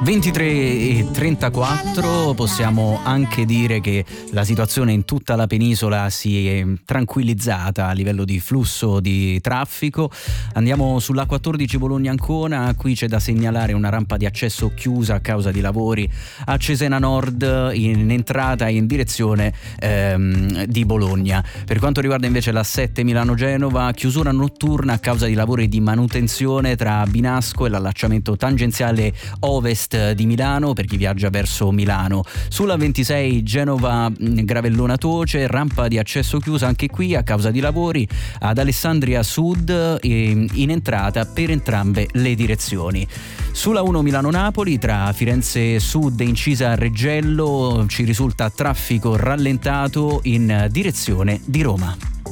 23:34, possiamo anche dire che la situazione in tutta la penisola si è tranquillizzata a livello di flusso di traffico. Andiamo sulla 14 Bologna-Ancona, qui c'è da segnalare una rampa di accesso chiusa a causa di lavori a Cesena Nord in entrata e in direzione di Bologna. Per quanto riguarda invece la 7 Milano-Genova, chiusura notturna a causa di lavori di manutenzione tra Binasco e l'allacciamento tangenziale ovest di Milano per chi viaggia verso Milano. Sulla 26 Genova Gravellona Toce, rampa di accesso chiusa anche qui a causa di lavori ad Alessandria Sud in entrata per entrambe le direzioni. Sulla 1 Milano-Napoli tra Firenze Sud e incisa a Reggello ci risulta traffico rallentato in direzione di Roma.